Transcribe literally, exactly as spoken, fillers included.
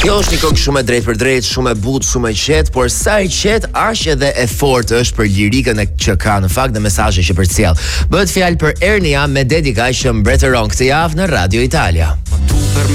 Kjo është një këngë shumë e drejtë për drejtë, shumë e butë, shumë e qetë, por sa i qetë, aq edhe e fortë është për lirikën e që ka në fakt dhe mesazhin që përcjell. Bëhet fjalë për Ernia me dedikaj që mbretëron këtë javë në Radio Italia.